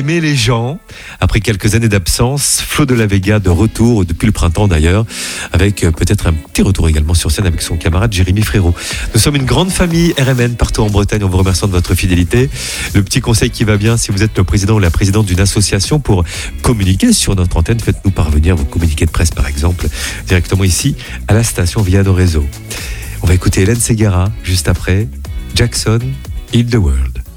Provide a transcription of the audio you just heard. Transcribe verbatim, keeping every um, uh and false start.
aimer les gens. Après quelques années d'absence, Flo de la Vega de retour, depuis le printemps d'ailleurs, avec euh, peut-être un petit retour également sur scène avec son camarade Jérémy Frérot. Nous sommes une grande famille R M N partout en Bretagne, on vous remercie de votre fidélité. Le petit conseil qui va bien, si vous êtes le président ou la présidente d'une association, pour communiquer sur notre antenne, faites-nous parvenir vos communiqués de presse par exemple, directement ici à la station via nos réseaux. On va écouter Hélène Ségara juste après, Jackson, Heal the World.